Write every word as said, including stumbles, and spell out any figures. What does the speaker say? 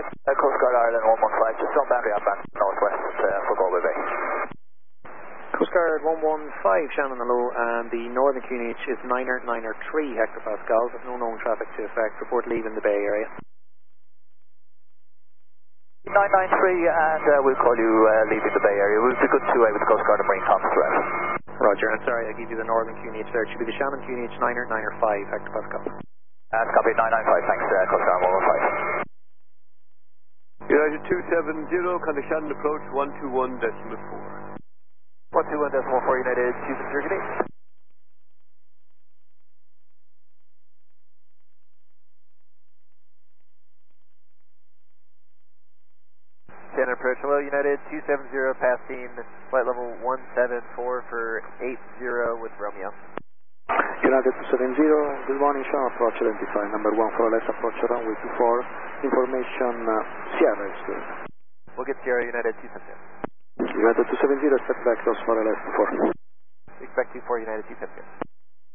Uh, Coast Guard Ireland one one five, just on boundary outbound, northwest uh, for Galway Bay. Coast Guard one one five, Shannon, hello, and the northern Q N H is niner niner three hectopascals, with no known traffic to affect, report leaving the Bay Area. nine nine three, and uh, we'll call you uh, leaving the Bay Area. We'll be good two-way with the Coast Guard and Marine Comms throughout. Roger, and sorry, I give you the northern Q N H there. It should be the Shannon Q N H niner niner five hectopascals. And copy nine nine five, thanks, uh, Coast Guard one one five. United two seven zero, kind of Shannon approach one two one decimal four. one two one decimal four, United two seven zero, good evening. Shannon approach, hello, United two seven zero, passing flight level one seven four for eight zero with Romeo. United two seven zero, good morning, Shannon approach identified, number one for left approach runway two four, information uh, Sierra is good. We'll get Sierra, United two seven zero. United two seven zero, step back, close for left two four. Expect two four, United two seven zero.